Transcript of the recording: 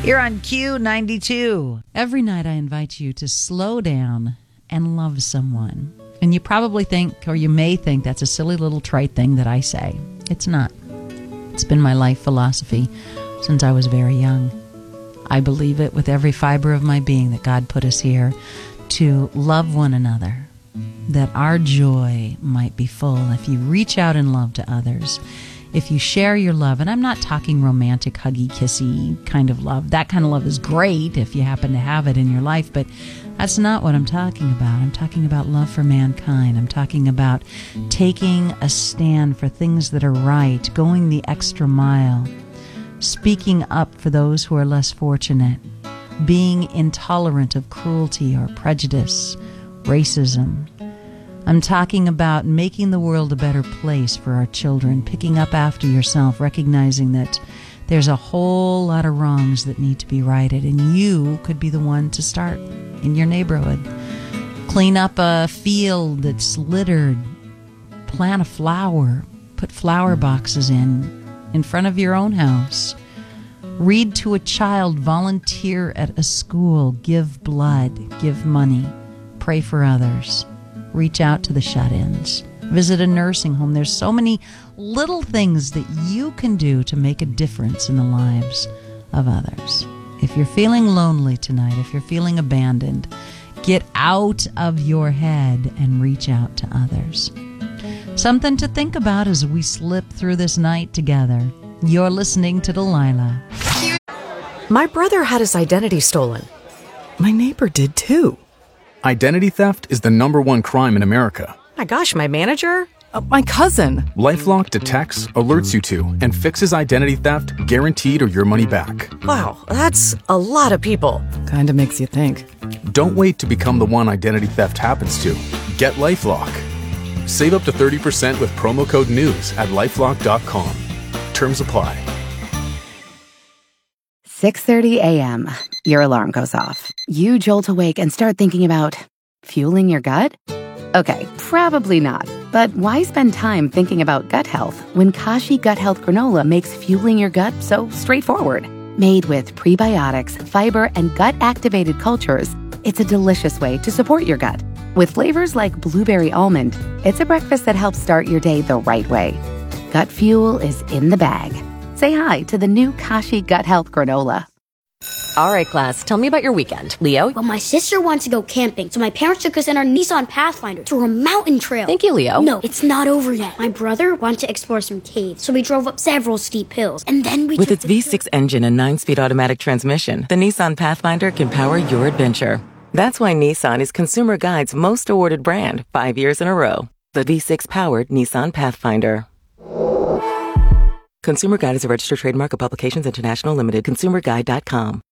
You're on Q92. Every night I invite you to slow down and love someone. And you probably think, or you may think, that's a silly little trite thing that I say. It's not. It's been my life philosophy since I was very young. I believe it with every fiber of my being that God put us here to love one another, that our joy might be full if you reach out in love to others. If you share your love, and I'm not talking romantic, huggy, kissy kind of love. That kind of love is great if you happen to have it in your life, but that's not what I'm talking about. I'm talking about love for mankind. I'm talking about taking a stand for things that are right, going the extra mile, speaking up for those who are less fortunate, being intolerant of cruelty or prejudice, racism. I'm talking about making the world a better place for our children, picking up after yourself, recognizing that there's a whole lot of wrongs that need to be righted, and you could be the one to start in your neighborhood. Clean up a field that's littered, plant a flower, put flower boxes in front of your own house. Read to a child, volunteer at a school, give blood, give money, pray for others. Reach out to the shut-ins. Visit a nursing home. There's so many little things that you can do to make a difference in the lives of others. If you're feeling lonely tonight, if you're feeling abandoned, get out of your head and reach out to others. Something to think about as we slip through this night together. You're listening to Delilah. My brother had his identity stolen. My neighbor did too. Identity theft is the #1 crime in America. My gosh, my manager? My cousin. LifeLock detects, alerts you to, and fixes identity theft guaranteed or your money back. Wow, that's a lot of people. Kinda makes you think. Don't wait to become the one identity theft happens to. Get LifeLock. Save up to 30% with promo code NEWS at LifeLock.com. Terms apply. 6:30 a.m. Your alarm goes off. You jolt awake and start thinking about fueling your gut? Okay, probably not. But why spend time thinking about gut health when Kashi Gut Health Granola makes fueling your gut so straightforward? Made with prebiotics, fiber, and gut-activated cultures, it's a delicious way to support your gut. With flavors like blueberry almond, it's a breakfast that helps start your day the right way. Gut fuel is in the bag. Say hi to the new Kashi Gut Health Granola. All right, class, tell me about your weekend. Leo? Well, my sister wants to go camping, so my parents took us in our Nissan Pathfinder to a mountain trail. Thank you, Leo. No, it's not over yet. My brother wanted to explore some caves, so we drove up several steep hills, and then we With its V6 engine and 9-speed automatic transmission, the Nissan Pathfinder can power your adventure. That's why Nissan is Consumer Guide's most awarded brand 5 years in a row. The V6-powered Nissan Pathfinder. Consumer Guide is a registered trademark of Publications International Limited. ConsumerGuide.com.